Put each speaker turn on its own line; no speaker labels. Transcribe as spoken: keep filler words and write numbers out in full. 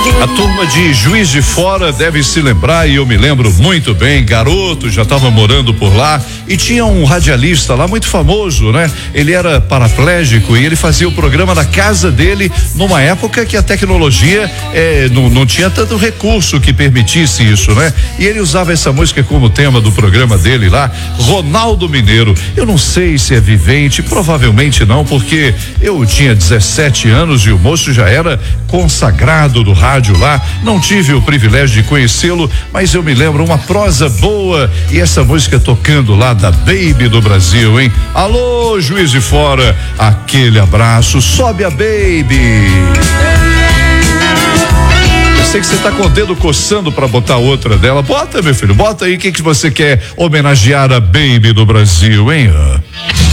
A turma de Juiz de Fora deve se lembrar, e eu me lembro muito bem, garoto, já estava morando por lá e tinha um radialista lá muito famoso, né? Ele era paraplégico e ele fazia o programa da casa dele numa época que a tecnologia eh, não, não tinha tanto recurso que permitisse isso, né? E ele usava essa música como tema do programa dele lá, Ronaldo Mineiro. Eu não sei se é vivente, provavelmente não, porque eu tinha dezessete anos e o moço já era consagrado do rádio lá, não tive o privilégio de conhecê-lo, mas eu me lembro uma prosa boa e essa música tocando lá da Baby do Brasil, hein? Alô, Juiz de Fora, aquele abraço, sobe a Baby. Eu sei que você tá com o dedo coçando pra botar outra dela, bota, meu filho, bota aí, o que que você quer homenagear a Baby do Brasil, hein?